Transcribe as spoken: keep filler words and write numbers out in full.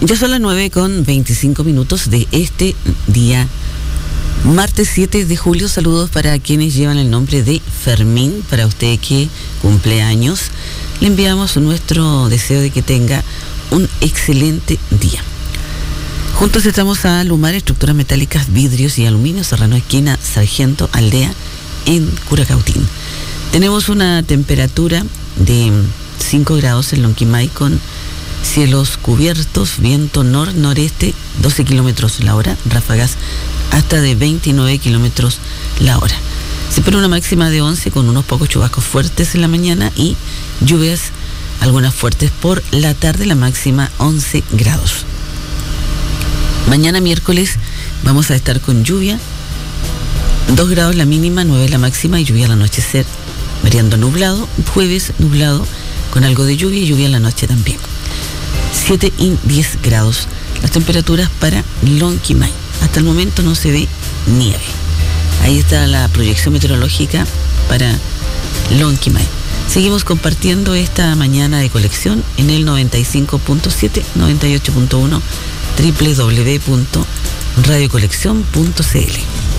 Ya son las nueve con veinticinco minutos de este día, martes siete de julio. Saludos para quienes llevan el nombre de Fermín. Para usted que cumple años, le enviamos nuestro deseo de que tenga un excelente día. Juntos estamos a Lumar, estructuras metálicas, vidrios y aluminio, Serrano esquina Sargento Aldea, en Curacautín. Tenemos una temperatura de cinco grados en Lonquimay con cielos cubiertos, viento nor-noreste, doce kilómetros la hora, ráfagas hasta de veintinueve kilómetros la hora. Se espera una máxima de once con unos pocos chubascos fuertes en la mañana y lluvias algunas fuertes por la tarde, la máxima once grados. Mañana miércoles vamos a estar con lluvia, dos grados la mínima, nueve la máxima y lluvia al anochecer, variando nublado. Jueves nublado con algo de lluvia y lluvia en la noche también. siete y diez grados las temperaturas para Lonquimay. Hasta el momento no se ve nieve. Ahí está la proyección meteorológica para Lonquimay. Seguimos compartiendo esta mañana de colección en el noventa y cinco punto siete, noventa y ocho punto uno, doble u doble u doble u punto radio colección punto c l.